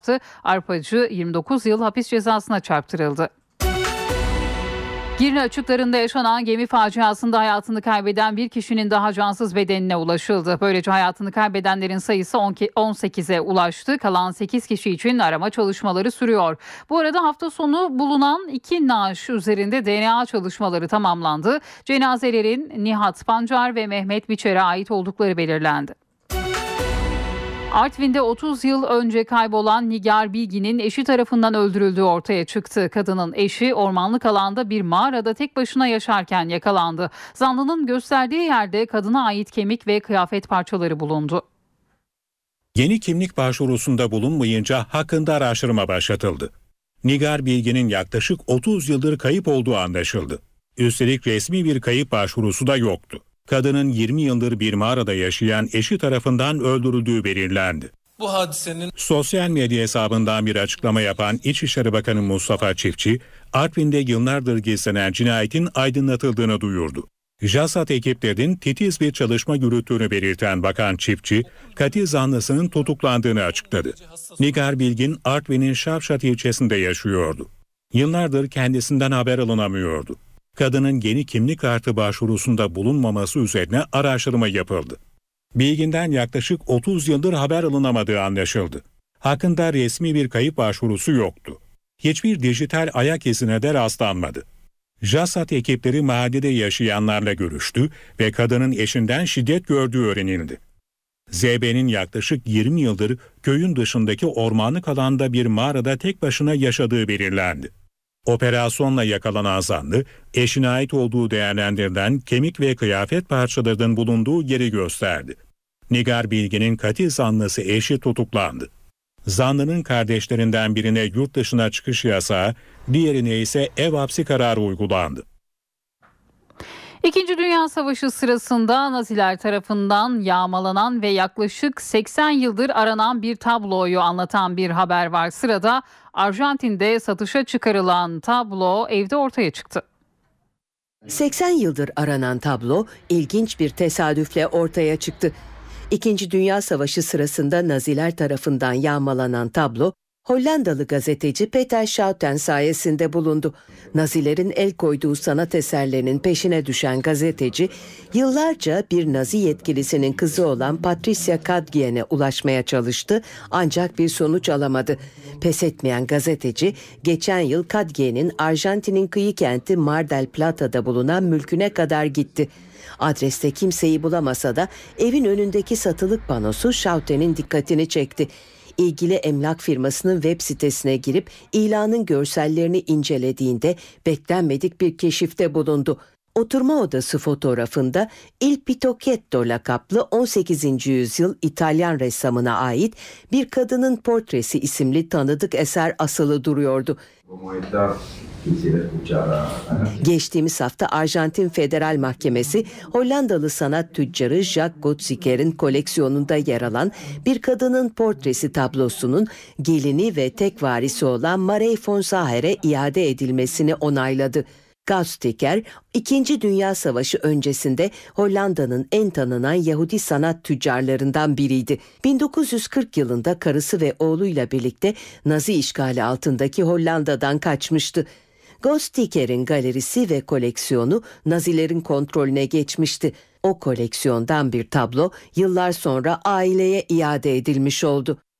Arpacı 29 yıl hapis cezasına çarptırıldı. Girne açıklarında yaşanan gemi faciasında hayatını kaybeden bir kişinin daha cansız bedenine ulaşıldı. Böylece hayatını kaybedenlerin sayısı 18'e ulaştı. Kalan 8 kişi için arama çalışmaları sürüyor. Bu arada hafta sonu bulunan 2 naaş üzerinde DNA çalışmaları tamamlandı. Cenazelerin Nihat Pancar ve Mehmet Biçer'e ait oldukları belirlendi. Artvin'de 30 yıl önce kaybolan Nigar Bilgin'in eşi tarafından öldürüldüğü ortaya çıktı. Kadının eşi ormanlık alanda bir mağarada tek başına yaşarken yakalandı. Zanlının gösterdiği yerde kadına ait kemik ve kıyafet parçaları bulundu. Yeni kimlik başvurusunda bulunmayınca hakkında araştırma başlatıldı. Nigar Bilgin'in yaklaşık 30 yıldır kayıp olduğu anlaşıldı. Üstelik resmi bir kayıp başvurusu da yoktu. Kadının 20 yıldır bir mağarada yaşayan eşi tarafından öldürüldüğü belirlendi. Bu hadisenin sosyal medya hesabından bir açıklama yapan İçişleri Bakanı Mustafa Çiftçi, Artvin'de yıllardır gizlenen cinayetin aydınlatıldığını duyurdu. JASAT ekiplerinin titiz bir çalışma yürüttüğünü belirten Bakan Çiftçi, katil zanlısının tutuklandığını açıkladı. Nigar Bilgin, Artvin'in Şavşat ilçesinde yaşıyordu. Yıllardır kendisinden haber alınamıyordu. Kadının yeni kimlik kartı başvurusunda bulunmaması üzerine araştırma yapıldı. Bilgin'den yaklaşık 30 yıldır haber alınamadığı anlaşıldı. Hakkında resmi bir kayıp başvurusu yoktu. Hiçbir dijital ayak izine de rastlanmadı. JASAT ekipleri mahallede yaşayanlarla görüştü ve kadının eşinden şiddet gördüğü öğrenildi. ZB'nin yaklaşık 20 yıldır köyün dışındaki ormanlık alanda bir mağarada tek başına yaşadığı belirlendi. Operasyonla yakalanan zanlı, eşine ait olduğu değerlendirilen kemik ve kıyafet parçalarının bulunduğu yeri gösterdi. Nigar Bilgin'in katil zanlısı eşi tutuklandı. Zanlının kardeşlerinden birine yurt dışına çıkış yasağı, diğerine ise ev hapsi kararı uygulandı. İkinci Dünya Savaşı sırasında Naziler tarafından yağmalanan ve yaklaşık 80 yıldır aranan bir tabloyu anlatan bir haber var. Sırada Arjantin'de satışa çıkarılan tablo evde ortaya çıktı. 80 yıldır aranan tablo ilginç bir tesadüfle ortaya çıktı. İkinci Dünya Savaşı sırasında Naziler tarafından yağmalanan tablo, Hollandalı gazeteci Peter Schouten sayesinde bulundu. Nazilerin el koyduğu sanat eserlerinin peşine düşen gazeteci, yıllarca bir Nazi yetkilisinin kızı olan Patricia Kadgien'e ulaşmaya çalıştı ancak bir sonuç alamadı. Pes etmeyen gazeteci, geçen yıl Kadgien'in Arjantin'in kıyı kenti Mar del Plata'da bulunan mülküne kadar gitti. Adreste kimseyi bulamasa da evin önündeki satılık panosu Schauten'in dikkatini çekti. İlgili emlak firmasının web sitesine girip ilanın görsellerini incelediğinde beklenmedik bir keşifte bulundu. Oturma odası fotoğrafında Il Pitochetto lakaplı 18. yüzyıl İtalyan ressamına ait bir kadının portresi isimli tanıdık eser asılı duruyordu. Geçtiğimiz hafta Arjantin Federal Mahkemesi, Hollandalı sanat tüccarı Jacques Gotsicker'in koleksiyonunda yer alan bir kadının portresi tablosunun gelini ve tek varisi olan Marie von Sacher'e iade edilmesini onayladı. Gotsicker, İkinci Dünya Savaşı öncesinde Hollanda'nın en tanınan Yahudi sanat tüccarlarından biriydi. 1940 yılında karısı ve oğluyla birlikte Nazi işgali altındaki Hollanda'dan kaçmıştı. Gotsticker'in galerisi ve koleksiyonu Nazilerin kontrolüne geçmişti. O koleksiyondan bir tablo yıllar sonra aileye iade edilmiş oldu.